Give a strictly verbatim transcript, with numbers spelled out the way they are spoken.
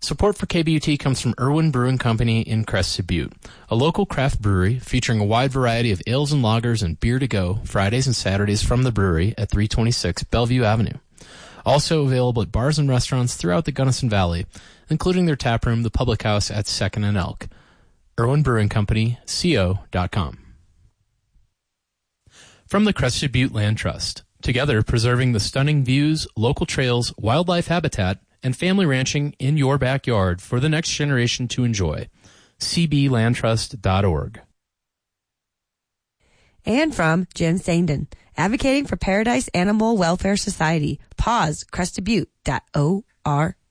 Support for K B U T comes from Irwin Brewing Company in Crested Butte, a local craft brewery featuring a wide variety of ales and lagers and beer to go Fridays and Saturdays from the brewery at three twenty-six Bellevue Avenue. Also available at bars and restaurants throughout the Gunnison Valley, including their tap room, the Public House at second and Elk. Irwin Brewing Company, co dot com. From the Crested Butte Land Trust, together preserving the stunning views, local trails, wildlife habitat, and family ranching in your backyard for the next generation to enjoy. c b land trust dot org. And from Jen Sandin, advocating for Paradise Animal Welfare Society. Pause crested butte dot org.